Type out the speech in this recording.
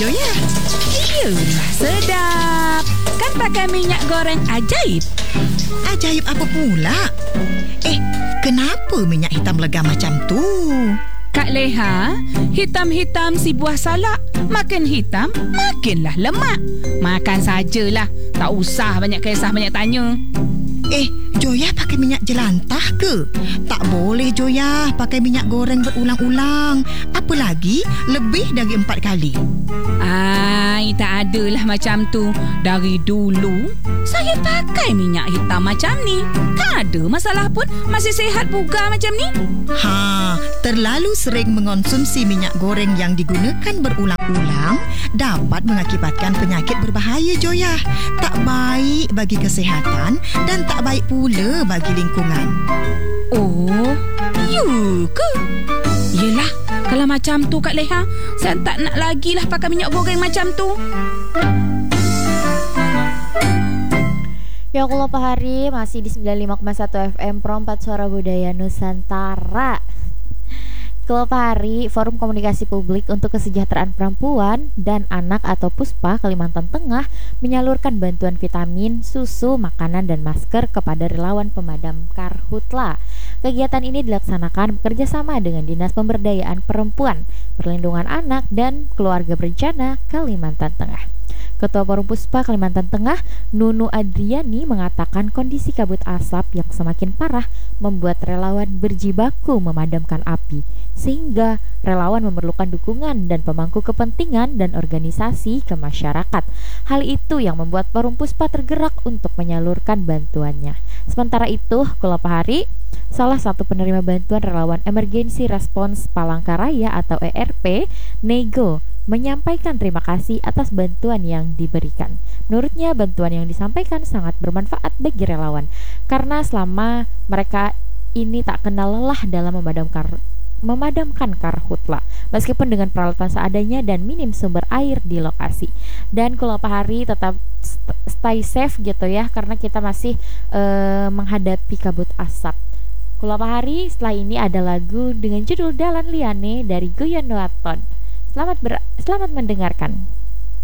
Joya? Iyalah, sedap. Kan pakai minyak goreng ajaib. Ajaib apa pula? Kenapa minyak hitam legam macam tu? Kak Leha, hitam-hitam si buah salak. Makin hitam, makinlah lemak. Makan sajalah. Tak usah banyak kisah, banyak tanya. Joya pakai minyak jelantah ke? Tak boleh Joya pakai minyak goreng berulang-ulang. Apalagi lebih dari 4 kali. Tak adalah macam tu. Dari dulu saya pakai minyak hitam macam ni. Tak ada masalah pun. Masih sihat bugar macam ni. Terlalu sering mengonsumsi minyak goreng yang digunakan berulang-ulang dapat mengakibatkan penyakit berbahaya Joya. Tak baik bagi kesihatan dan tak baik pula bagi lingkungan. Oh, ya ke? Yelah, kalau macam tu Kak Leha, saya tak nak lagi lah pakai minyak goreng macam tu. Ya Allah Pak Hari, masih di 95,1 FM Pro 4 Suara Budaya Nusantara. Kelapa Hari, Forum Komunikasi Publik untuk Kesejahteraan Perempuan dan Anak atau PUSPA Kalimantan Tengah menyalurkan bantuan vitamin, susu, makanan, dan masker kepada relawan pemadam karhutla. Kegiatan ini dilaksanakan bekerjasama dengan Dinas Pemberdayaan Perempuan, Perlindungan Anak, dan Keluarga Berencana Kalimantan Tengah. Ketua Forum PUSPA Kalimantan Tengah, Nunu Adriani, mengatakan kondisi kabut asap yang semakin parah membuat relawan berjibaku memadamkan api, sehingga relawan memerlukan dukungan dan pemangku kepentingan dan organisasi ke masyarakat. Hal itu yang membuat Forum PUSPA tergerak untuk menyalurkan bantuannya. Sementara itu, Kelapa Hari, salah satu penerima bantuan relawan Emergency Response Palangkaraya atau ERP, Nego, menyampaikan terima kasih atas bantuan yang diberikan. Menurutnya, bantuan yang disampaikan sangat bermanfaat bagi relawan karena selama mereka ini tak kenal lelah dalam memadamkan karhutla, meskipun dengan peralatan seadanya dan minim sumber air di lokasi. Dan Kelapa Hari tetap stay safe gitu ya, karena kita masih menghadapi kabut asap. Kelapa Hari, setelah ini ada lagu dengan judul Dalan Liane dari Guyon Waton. Selamat mendengarkan.